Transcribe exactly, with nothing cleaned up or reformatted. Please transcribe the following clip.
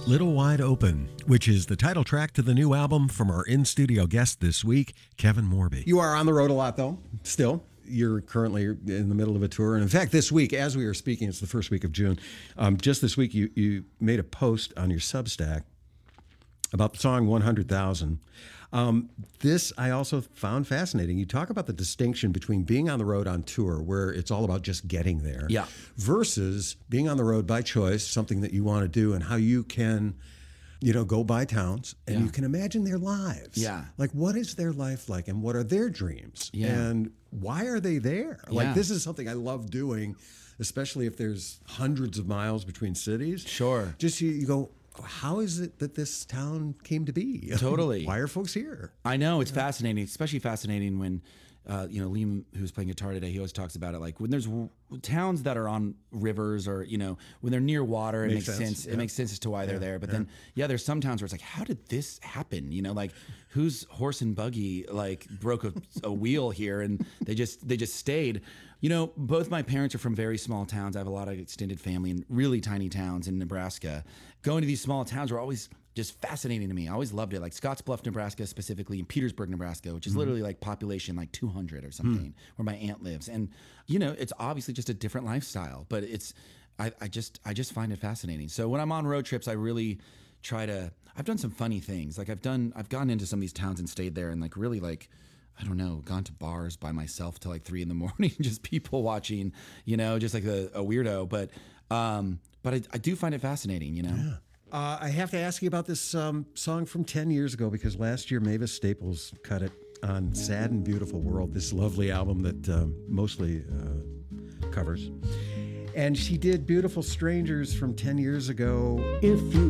Little Wide Open, which is the title track to the new album from our in-studio guest this week, Kevin Morby. You are on the road a lot, though, still. You're currently in the middle of a tour. And in fact, this week, as we are speaking, it's the first week of June. Um, just this week, you, you made a post on your Substack about the song one hundred thousand. Um, this I also found fascinating. You talk about the distinction between being on the road on tour, where it's all about just getting there, yeah, versus being on the road by choice, something that you want to do, and how you can, you know, go by towns and yeah. you can imagine their lives. Yeah. Like, what is their life like and what are their dreams? Yeah. And why are they there? Like, Yeah. this is something I love doing, especially if there's hundreds of miles between cities. Sure. Just you, you go, how is it that this town came to be? Totally. Why are folks here? I know, it's yeah. fascinating, especially fascinating when, uh, you know, Liam, who's playing guitar today, he always talks about it. Like when there's w- towns that are on rivers or, you know, when they're near water, it makes, makes sense. sense. Yeah. It makes sense as to why yeah. they're there. But yeah. then, yeah, there's some towns where it's like, how did this happen? You know, like whose horse and buggy like broke a, a wheel here and they just they just stayed. You know, both my parents are from very small towns. I have a lot of extended family in really tiny towns in Nebraska. Going to these small towns were always just fascinating to me. I always loved it. Like Scottsbluff, Nebraska, specifically, and Petersburg, Nebraska, which is mm-hmm. literally like population like two hundred or something, mm. where my aunt lives. And you know, it's obviously just a different lifestyle, but it's I, I just I just find it fascinating. So when I'm on road trips, I really try to. I've done some funny things. Like I've done I've gone into some of these towns and stayed there and like really like. I don't know, gone to bars by myself till like three in the morning, just people watching, you know, just like a, a weirdo. But um, but I, I do find it fascinating, you know. Yeah. Uh, I have to ask you about this um, song from ten years ago, because last year Mavis Staples cut it on Sad and Beautiful World, this lovely album that um, mostly uh, covers. And she did Beautiful Strangers from ten years ago. If you